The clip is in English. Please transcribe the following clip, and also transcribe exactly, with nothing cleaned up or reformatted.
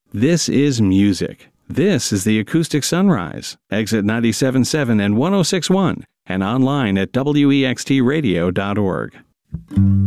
This is music. This is the Acoustic Sunrise, exit ninety-seven point seven and one oh six point one, and online at W E X T radio dot org.